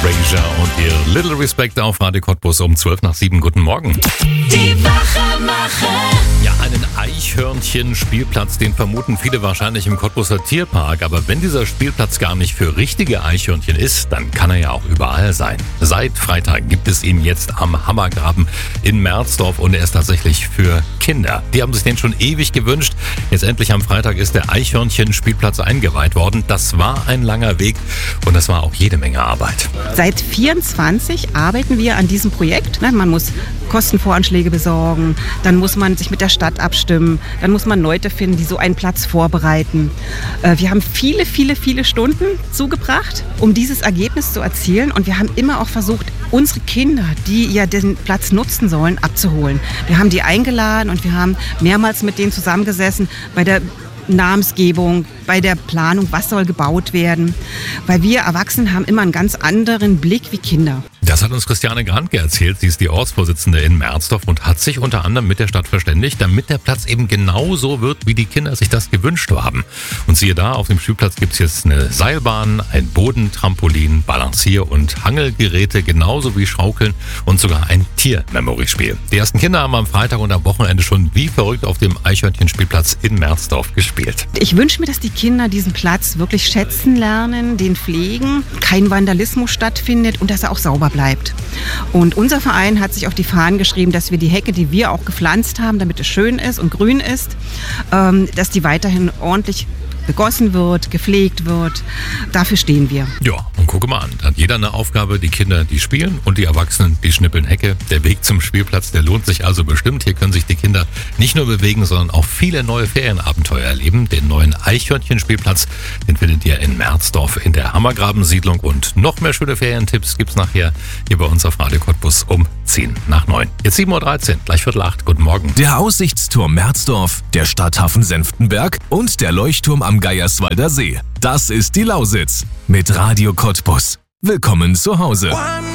Erasure und ihr Little Respect auf Radio Cottbus um 6:40. Guten Morgen. Die Wachemacher. Ja, einen Eichhörnchen-Spielplatz, den vermuten viele wahrscheinlich im Cottbuser Tierpark. Aber wenn dieser Spielplatz gar nicht für richtige Eichhörnchen ist, dann kann er ja auch überall sein. Seit Freitag gibt es ihn jetzt am Hammergraben in Merzdorf und er ist tatsächlich für Kinder. Die haben sich den schon ewig gewünscht. Jetzt endlich am Freitag ist der Eichhörnchen-Spielplatz eingeweiht worden. Das war ein langer Weg und das war auch jede Menge Arbeit. Seit 24 arbeiten wir an diesem Projekt. Man muss Kostenvoranschläge besorgen, dann muss man sich mit der Stadt abstimmen, dann muss man Leute finden, die so einen Platz vorbereiten. Wir haben viele Stunden zugebracht, um dieses Ergebnis zu erzielen und wir haben immer auch versucht, unsere Kinder, die ja den Platz nutzen sollen, abzuholen. Wir haben die eingeladen und wir haben mehrmals mit denen zusammengesessen bei der Namensgebung, bei der Planung, was soll gebaut werden. Weil wir Erwachsenen haben immer einen ganz anderen Blick wie Kinder. Das hat uns Christiane Grantke erzählt. Sie ist die Ortsvorsitzende in Merzdorf und hat sich unter anderem mit der Stadt verständigt, damit der Platz eben genauso wird, wie die Kinder sich das gewünscht haben. Und siehe da, auf dem Spielplatz gibt es jetzt eine Seilbahn, ein Bodentrampolin, Balancier- und Hangelgeräte, genauso wie Schaukeln und sogar ein Tier-Memory-Spiel. Die ersten Kinder haben am Freitag und am Wochenende schon wie verrückt auf dem Eichhörnchen-Spielplatz in Merzdorf gespielt. Ich wünsche mir, dass die Kinder diesen Platz wirklich schätzen lernen, den pflegen, kein Vandalismus stattfindet und dass er auch sauber bleibt. Und unser Verein hat sich auf die Fahnen geschrieben, dass wir die Hecke, die wir auch gepflanzt haben, damit es schön ist und grün ist, dass die weiterhin ordentlich begossen wird, gepflegt wird. Dafür stehen wir. Ja, und gucke mal an. Da hat jeder eine Aufgabe. Die Kinder, die spielen und die Erwachsenen, die schnippeln Hecke. Der Weg zum Spielplatz, der lohnt sich also bestimmt. Hier können sich die Kinder nicht nur bewegen, sondern auch viele neue Ferienabenteuer erleben. Den neuen Eichhörnchen-Spielplatz, den findet ihr in Merzdorf in der Hammergraben-Siedlung. Und noch mehr schöne Ferientipps gibt's nachher hier bei uns auf Radio Cottbus um 7:10. Jetzt 7:13 Uhr, gleich 7:45. Guten Morgen. Der Aussichtsturm Merzdorf, der Stadthafen Senftenberg und der Leuchtturm am Geierswalder See. Das ist die Lausitz mit Radio Cottbus. Willkommen zu Hause.